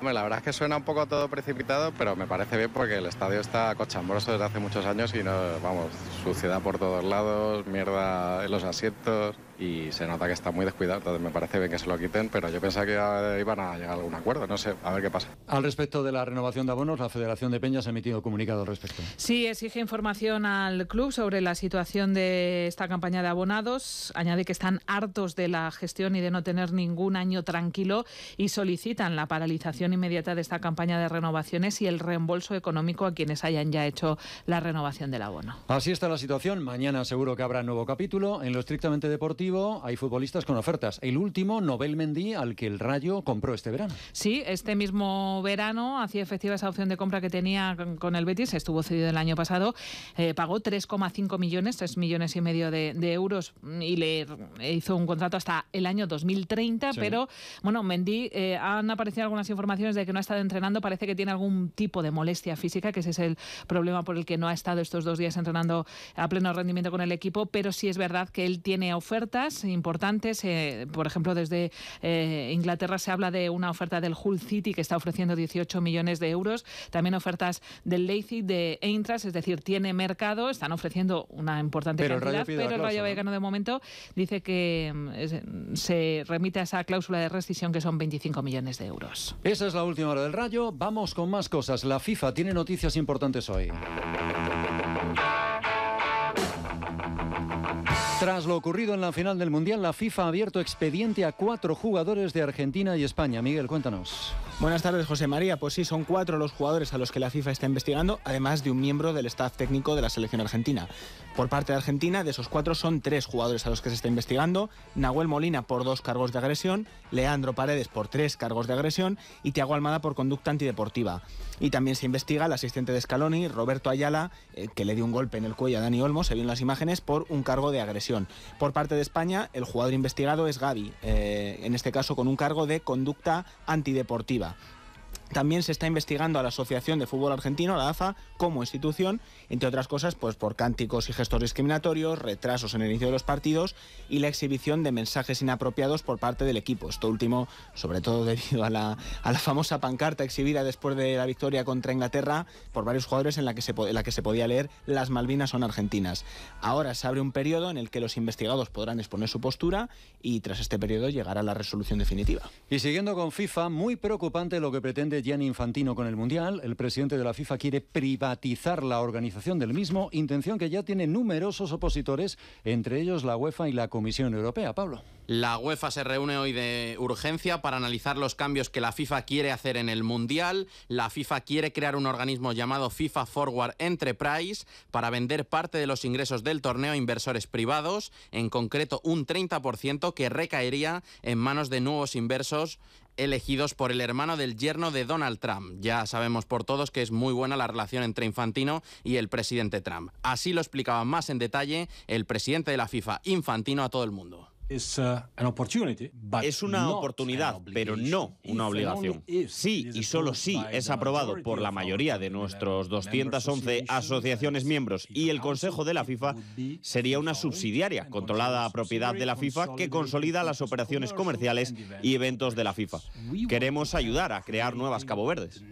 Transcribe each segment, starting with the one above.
Hombre, la verdad es que suena un poco todo precipitado, pero me parece bien porque el estadio está cochambroso desde hace muchos años y no, vamos, suciedad por todos lados, mierda en los asientos y se nota que está muy descuidado, entonces me parece bien que se lo quiten, pero yo pensaba que iban a llegar a algún acuerdo, no sé, a ver qué pasa. Al respecto de la renovación de abonos, la Federación de Peñas ha emitido comunicado al respecto. Sí, exige información al club sobre la situación de esta campaña de abonados. Añade que están hartos de la gestión y de no tener ningún año tranquilo y solicitan la paralización inmediata de esta campaña de renovaciones y el reembolso económico a quienes hayan ya hecho la renovación del abono. Así está la situación. Mañana seguro que habrá nuevo capítulo. En lo estrictamente deportivo hay futbolistas con ofertas. El último, Nobel Mendy, al que el Rayo compró este verano. Sí, este mismo verano hacía efectiva esa opción de compra que tenía con el Betis, estuvo cedido el año pasado, pagó 3,5 millones, 3 millones y medio de euros y le hizo un contrato hasta el año 2030, sí. Pero bueno, Mendy, han aparecido algunas informaciones de que no ha estado entrenando, parece que tiene algún tipo de molestia física, que ese es el problema por el que no ha estado estos 2 días entrenando a pleno rendimiento con el equipo, pero sí es verdad que él tiene ofertas importantes, por ejemplo desde Inglaterra se habla de una oferta del Hull City que está ofreciendo 18 millones de euros, también ofertas del Leipzig, de Eintracht, es decir, tiene mercado, están ofreciendo una importante cantidad, pero el Rayo Vallecano de momento dice que se remite a esa cláusula de rescisión que son 25 millones de euros. Esa es la última hora del Rayo, vamos con más cosas. La FIFA tiene noticias importantes hoy. Tras lo ocurrido en la final del Mundial, la FIFA ha abierto expediente a 4 jugadores de Argentina y España. Miguel, cuéntanos. Buenas tardes, José María. Pues sí, son 4 los jugadores a los que la FIFA está investigando, además de un miembro del staff técnico de la selección argentina. Por parte de Argentina, de esos 4 son 3 jugadores a los que se está investigando: Nahuel Molina por 2 cargos de agresión, Leandro Paredes por 3 cargos de agresión y Thiago Almada por conducta antideportiva. Y también se investiga al asistente de Scaloni, Roberto Ayala, que le dio un golpe en el cuello a Dani Olmo, se vio en las imágenes, por un cargo de agresión. Por parte de España, el jugador investigado es Gavi, en este caso con un cargo de conducta antideportiva. También se está investigando a la Asociación de Fútbol Argentino, la AFA, como institución, entre otras cosas, pues por cánticos y gestos discriminatorios, retrasos en el inicio de los partidos y la exhibición de mensajes inapropiados por parte del equipo. Esto último, sobre todo debido a la famosa pancarta exhibida después de la victoria contra Inglaterra por varios jugadores en la que se podía leer "Las Malvinas son argentinas". Ahora se abre un periodo en el que los investigados podrán exponer su postura y tras este periodo llegará la resolución definitiva. Y siguiendo con FIFA, muy preocupante lo que pretende Gianni Infantino con el Mundial. El presidente de la FIFA quiere privatizar la organización del mismo, intención que ya tiene numerosos opositores, entre ellos la UEFA y la Comisión Europea. Pablo. La UEFA se reúne hoy de urgencia para analizar los cambios que la FIFA quiere hacer en el Mundial. La FIFA quiere crear un organismo llamado FIFA Forward Enterprise para vender parte de los ingresos del torneo a inversores privados, en concreto un 30% que recaería en manos de nuevos inversores elegidos por el hermano del yerno de Donald Trump. Ya sabemos por todos que es muy buena la relación entre Infantino y el presidente Trump. Así lo explicaba más en detalle el presidente de la FIFA, Infantino, a todo el mundo. Es una oportunidad, pero no una obligación. Sí, y solo si es aprobado por la mayoría de nuestros 211 asociaciones miembros y el Consejo de la FIFA, sería una subsidiaria controlada a propiedad de la FIFA que consolida las operaciones comerciales y eventos de la FIFA. Queremos ayudar a crear nuevas Cabo Verdes.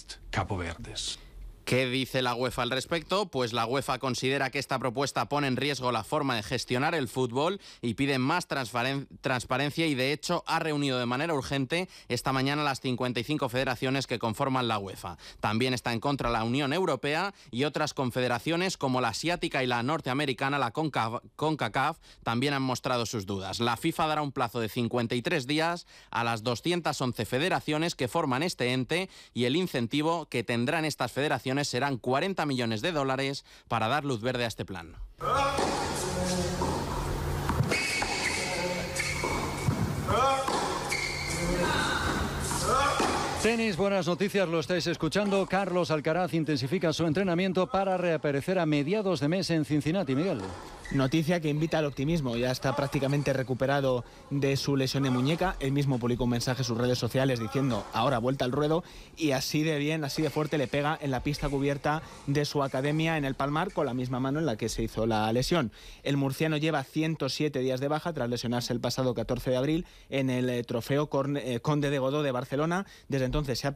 ¿Qué dice la UEFA al respecto? Pues la UEFA considera que esta propuesta pone en riesgo la forma de gestionar el fútbol y pide más transparencia y de hecho ha reunido de manera urgente esta mañana las 55 federaciones que conforman la UEFA. También está en contra la Unión Europea y otras confederaciones como la asiática y la norteamericana, la CONCACAF, también han mostrado sus dudas. La FIFA dará un plazo de 53 días a las 211 federaciones que forman este ente y el incentivo que tendrán estas federaciones serán 40 millones de dólares para dar luz verde a este plan. Tenis, buenas noticias, lo estáis escuchando. Carlos Alcaraz intensifica su entrenamiento para reaparecer a mediados de mes en Cincinnati. Miguel. Noticia que invita al optimismo. Ya está prácticamente recuperado de su lesión de muñeca. Él mismo publicó un mensaje en sus redes sociales diciendo ahora vuelta al ruedo, y así de bien, así de fuerte le pega en la pista cubierta de su academia en el Palmar con la misma mano en la que se hizo la lesión. El murciano lleva 107 días de baja tras lesionarse el pasado 14 de abril en el trofeo Conde de Godó de Barcelona. Desde entonces se ha